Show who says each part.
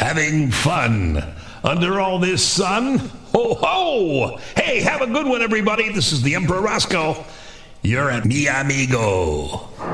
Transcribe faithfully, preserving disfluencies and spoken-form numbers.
Speaker 1: having fun under all this sun. Ho, ho! Hey, have a good one, everybody. This is the Emperor Roscoe. You're at Mi Amigo.